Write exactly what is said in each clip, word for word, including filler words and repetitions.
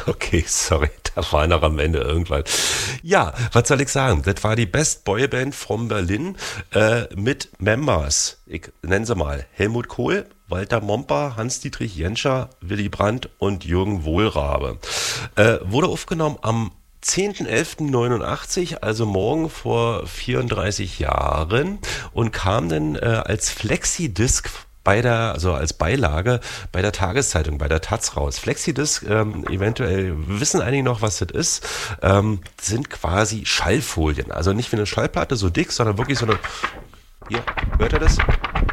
Okay, sorry, da war noch am Ende irgendwann. Ja, was soll ich sagen? Das war die Best Boyband von Berlin äh, mit Members. Ich nenne sie mal Helmut Kohl, Walter Momper, Hans-Dietrich Jenscher, Willy Brandt und Jürgen Wohlrabe. Äh, wurde aufgenommen am zehnten elften neunundachtzig, also morgen vor vierunddreißig Jahren, und kam dann äh, als Flexidisc bei der, also als Beilage bei der Tageszeitung, bei der Taz raus. Flexidisc, ähm, eventuell wissen einige noch, was das ist, ähm, sind quasi Schallfolien. Also nicht wie eine Schallplatte so dick, sondern wirklich so eine, hier, hört ihr das?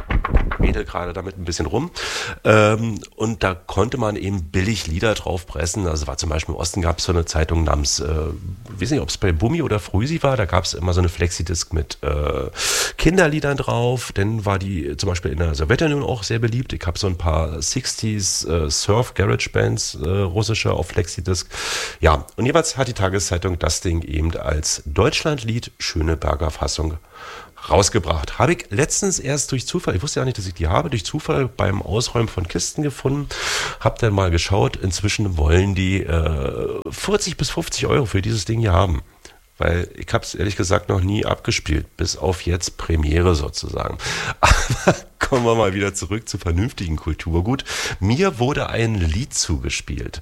Wedel gerade damit ein bisschen rum. Ähm, und da konnte man eben billig Lieder drauf pressen. Also war zum Beispiel im Osten gab es so eine Zeitung namens, äh, ich weiß nicht, ob es bei Bummi oder Früsi war, da gab es immer so eine Flexidisc mit äh, Kinderliedern drauf. Dann war die zum Beispiel in der Sowjetunion auch sehr beliebt. Ich habe so ein paar sechziger äh, Surf Garage Bands, äh, russische auf Flexidisc. Ja, und jeweils hat die Tageszeitung das Ding eben als Deutschlandlied Schöneberger Fassung rausgebracht. Habe ich letztens erst durch Zufall, ich wusste ja nicht, dass ich die habe, durch Zufall beim Ausräumen von Kisten gefunden, habe dann mal geschaut, inzwischen wollen die äh, vierzig bis fünfzig Euro für dieses Ding hier haben. Weil ich habe es ehrlich gesagt noch nie abgespielt, bis auf jetzt Premiere sozusagen. Aber kommen wir mal wieder zurück zu vernünftigen Kulturgut. Mir wurde ein Lied zugespielt.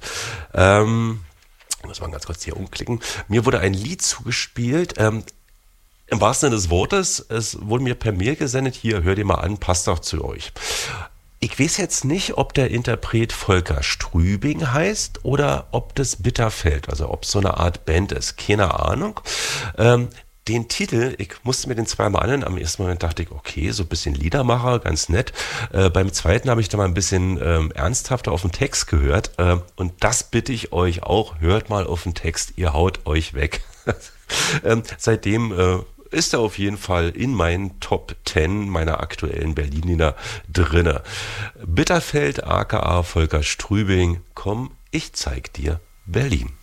Ähm, muss man ganz kurz hier umklicken. Mir wurde ein Lied zugespielt, ähm, im wahrsten Sinne des Wortes, es wurde mir per Mail gesendet, hier, hört ihr mal an, passt doch zu euch. Ich weiß jetzt nicht, ob der Interpret Volker Strübing heißt oder ob das Bitterfeld, also ob es so eine Art Band ist, keine Ahnung. Ähm, den Titel, ich musste mir den zweimal anhören, am ersten Moment dachte ich, okay, so ein bisschen Liedermacher, ganz nett. Äh, beim zweiten habe ich da mal ein bisschen ähm, ernsthafter auf den Text gehört äh, und das bitte ich euch auch, hört mal auf den Text, ihr haut euch weg. ähm, seitdem äh, ist er auf jeden Fall in meinen Top zehn meiner aktuellen Berliner drinne. Bitterfeld aka Volker Strübing, komm, ich zeig dir Berlin.